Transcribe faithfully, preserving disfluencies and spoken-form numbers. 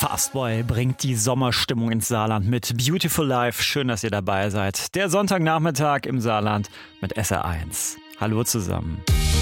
Fastboy bringt die Sommerstimmung ins Saarland mit Beautiful Life. Schön, dass ihr dabei seid. Der Sonntagnachmittag im Saarland mit S R eins. Hallo zusammen.